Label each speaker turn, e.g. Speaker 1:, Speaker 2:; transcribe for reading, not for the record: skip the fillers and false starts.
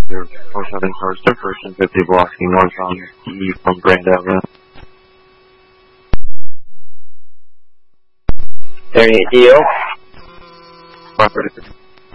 Speaker 1: There's 47 cars to first and 50 blocking northbound E from Grand Avenue.
Speaker 2: 38 DO.
Speaker 1: 536.